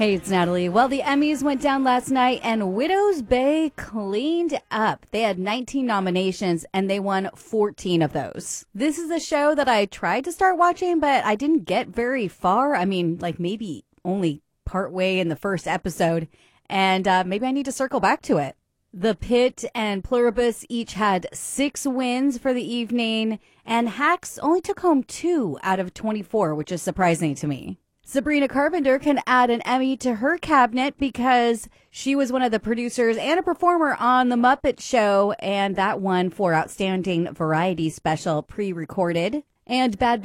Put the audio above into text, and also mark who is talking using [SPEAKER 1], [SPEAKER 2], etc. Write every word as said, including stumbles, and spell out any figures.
[SPEAKER 1] Hey, it's Natalie. Well, the Emmys went down last night and Widows Bay cleaned up. They had nineteen nominations and they won fourteen of those. This is a show that I tried to start watching, but I didn't get very far. I mean, like maybe only partway in the first episode, and uh, maybe I need to circle back to it. The Pit and Pluribus each had six wins for the evening, and Hacks only took home two out of twenty-four, which is surprising to me. Sabrina Carpenter can add an Emmy to her cabinet because she was one of the producers and a performer on The Muppet Show, and that won for Outstanding Variety Special pre-recorded. And Bad